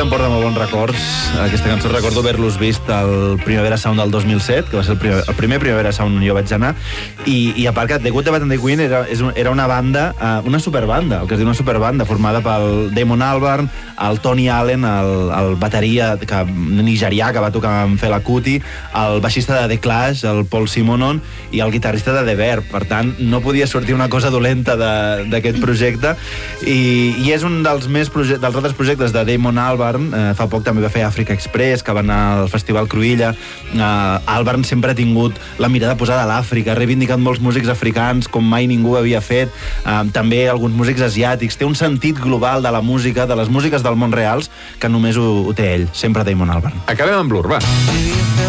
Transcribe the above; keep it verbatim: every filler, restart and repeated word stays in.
m'emporta molt bons records. Aquesta cançó recordo haver-los vist al Primavera Sound del dos mil set, que va ser el primer, el primer Primavera Sound on jo vaig anar, i, i a part que The Good, The Bad and The Queen era, era una banda, una superbanda, el que es diu una superbanda, formada pel Damon Albarn, el Tony Allen, el, el bateria que, nigerià que va tocar amb Fela Kuti, el baixista de The Clash, el Paul Simonon, i el guitarrista de The Verb. Per tant, no podia sortir una cosa dolenta d'aquest projecte, i, i és un dels, més dels altres projectes de Damon Albarn. Eh, fa poc també va fer Africa Express, que va anar al Festival Cruïlla. Eh, Albarn sempre ha tingut la mirada posada a l'Àfrica, ha reivindicat molts músics africans com mai ningú havia fet, eh, també alguns músics asiàtics. Té un sentit global de la música, de les músiques del món reals, que només ho, ho té ell, sempre Damon Albarn. Acabem amb l'Ur, va.